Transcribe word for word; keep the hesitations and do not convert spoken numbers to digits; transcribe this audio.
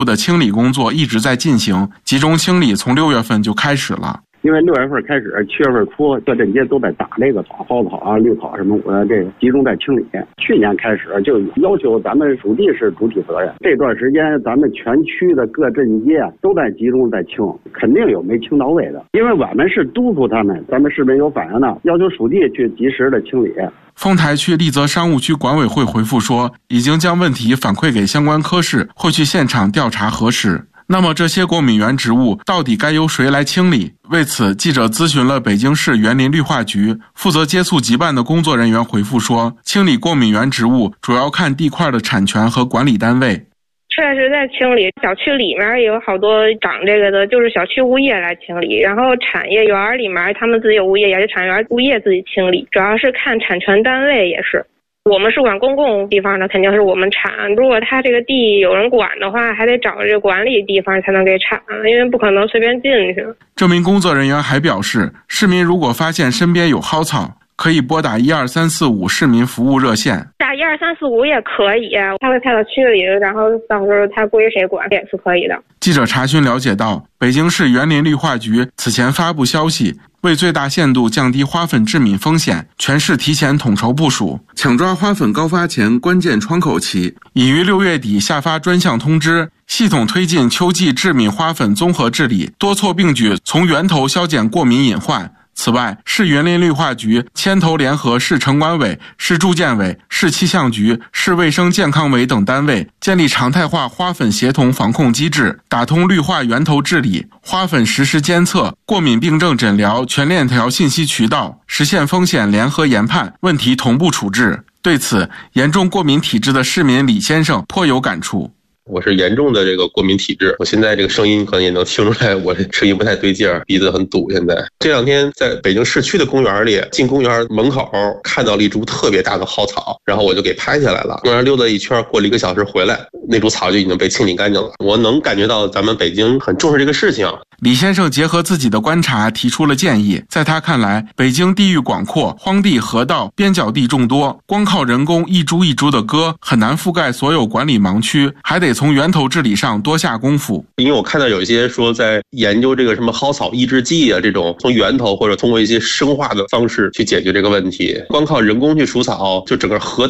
的清理工作一直在进行，集中清理从六月份就开始了。 因为六月份开始，七月份初各镇街都在打这个草、蒿草啊、绿草什么，呃，这个集中在清理。去年开始就要求咱们属地是主体责任，这段时间咱们全区的各镇街都在集中在清，肯定有没清到位的。因为我们是督促他们，咱们市民有反映的，要求属地去及时的清理。 丰台区丽泽商务区管委会回复说，已经将问题反馈给相关科室，会去现场调查核实。那么这些过敏源植物到底该由谁来清理？为此，记者咨询了北京市园林绿化局负责接触集办的工作人员回复说，清理过敏源植物主要看地块的产权和管理单位。 确实在清理，小区里面也有好多长这个的，就是小区物业来清理，然后产业园里面他们自己有物业，也是产业园物业自己清理，主要是看产权单位也是。我们是管公共地方的，肯定是我们产。如果他这个地有人管的话，还得找这个管理地方才能给产，因为不可能随便进去。 这名工作人员还表示，市民如果发现身边有蒿草，可以拨打一二三四五市民服务热线。 打一二三四五也可以，他会派到区里，然后到时候他归谁管也是可以的。 记者查询了解到，北京市园林绿化局此前发布消息，为最大限度降低花粉致敏风险，全市提前统筹部署，抢抓花粉高发前关键窗口期，已于六月底下发专项通知，系统推进秋季致敏花粉综合治理，多措并举，从源头消减过敏隐患。此外，市园林绿化局牵头联合市城管委、市住建委、市气象局、市卫生健康委等单位，建立常态化花粉协同防控机制，打通绿化源头治理、花粉实时监测、过敏病症诊疗全链条信息渠道，实现风险联合研判，问题同步处置。对此，严重过敏体质的市民李先生颇有感触。 我是严重的这个过敏体质，我现在这个声音可能也能听出来，我这声音不太对劲儿，鼻子很堵。现在这两天在北京市区的公园里，进公园门口看到了一株特别大的蒿草，然后我就给拍下来了。公园溜达一圈，过了一个小时回来，那株草就已经被清理干净了。我能感觉到咱们北京很重视这个事情。 李先生结合自己的观察提出了建议，在他看来，北京地域广阔，荒地、河道、边角地众多，光靠人工一株一株的割很难覆盖所有管理盲区，还得从源头治理上多下功夫。 因为我看到有一些说在研究这个什么蒿草抑制剂啊，这种从源头或者通过一些生化的方式去解决这个问题，光靠人工去除草，就整个河